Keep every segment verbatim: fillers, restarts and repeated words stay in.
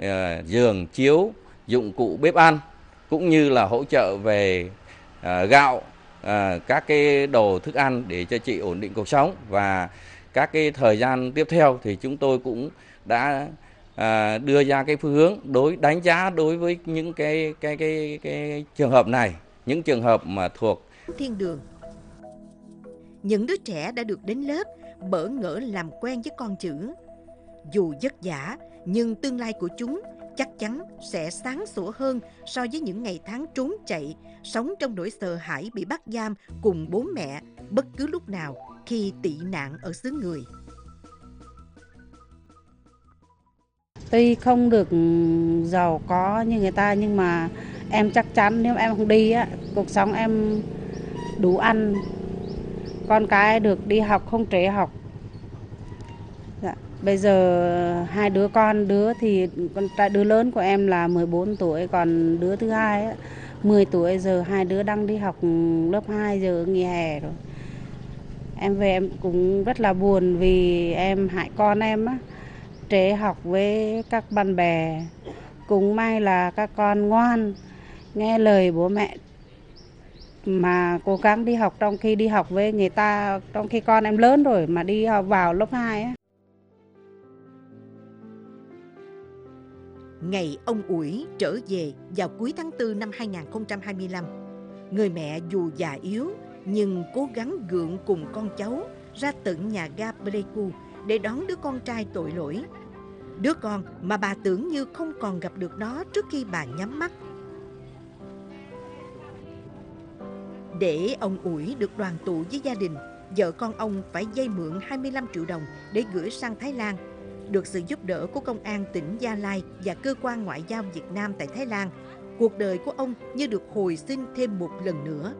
giường, chiếu, dụng cụ bếp ăn, cũng như là hỗ trợ về gạo, các cái đồ thức ăn để cho chị ổn định cuộc sống. Và các cái thời gian tiếp theo thì chúng tôi cũng đã À, đưa ra cái phương hướng đối đánh giá đối với những cái cái cái cái trường hợp này, những trường hợp mà thuộc thiên đường. Những đứa trẻ đã được đến lớp bỡ ngỡ làm quen với con chữ. Dù vất vả nhưng tương lai của chúng chắc chắn sẽ sáng sủa hơn so với những ngày tháng trốn chạy, sống trong nỗi sợ hãi bị bắt giam cùng bố mẹ bất cứ lúc nào khi tị nạn ở xứ người. Tuy không được giàu có như người ta nhưng mà em chắc chắn nếu em không đi á, cuộc sống em đủ ăn, con cái được đi học không trễ học. Dạ. Bây giờ hai đứa con, đứa thì con trai đứa lớn của em là mười bốn tuổi, còn đứa thứ hai á, mười tuổi, giờ hai đứa đang đi học lớp hai, giờ nghỉ hè rồi. Em về em cũng rất là buồn vì em hại con em á, trễ học với các bạn bè. Cũng may là các con ngoan, nghe lời bố mẹ mà cố gắng đi học, trong khi đi học với người ta, trong khi con em lớn rồi mà đi học vào lớp hai á. Ngày ông Ủi trở về vào cuối tháng tư năm hai nghìn không trăm hai mươi lăm, người mẹ dù già yếu nhưng cố gắng gượng cùng con cháu ra tận nhà ga Pleiku để đón đứa con trai tội lỗi. Đứa con mà bà tưởng như không còn gặp được nó trước khi bà nhắm mắt. Để ông Ủi được đoàn tụ với gia đình, vợ con ông phải vay mượn hai mươi lăm triệu đồng để gửi sang Thái Lan. Được sự giúp đỡ của công an tỉnh Gia Lai và cơ quan ngoại giao Việt Nam tại Thái Lan, cuộc đời của ông như được hồi sinh thêm một lần nữa.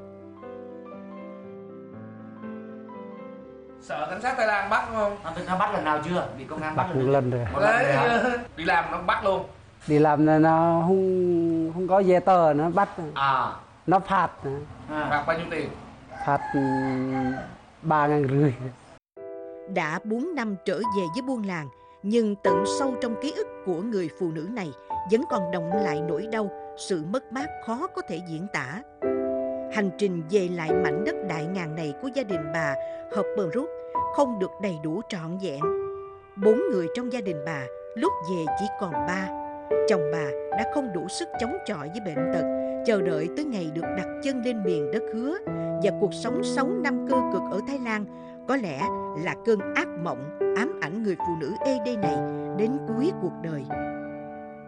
Sợ cảnh sát Thái Lan bắt không? Anh từng bắt lần nào chưa? Bị công an bắt, bắt một lần rồi. Một lần rồi. Đi làm nó bắt luôn. Đi làm là nó không không có giấy tờ, nó bắt. À. Nó phạt. À. Phạt bao nhiêu tiền? Phạt ba ngàn rưỡi. Đã bốn năm trở về với buôn làng, nhưng tận sâu trong ký ức của người phụ nữ này vẫn còn đọng lại nỗi đau, sự mất mát khó có thể diễn tả. Hành trình về lại mảnh đất đại ngàn này của gia đình bà Hopperud không được đầy đủ trọn vẹn. Bốn người trong gia đình bà lúc về chỉ còn ba. Chồng bà đã không đủ sức chống chọi với bệnh tật, chờ đợi tới ngày được đặt chân lên miền đất hứa, và cuộc sống sáu năm cơ cực ở Thái Lan có lẽ là cơn ác mộng ám ảnh người phụ nữ ê đê này đến cuối cuộc đời.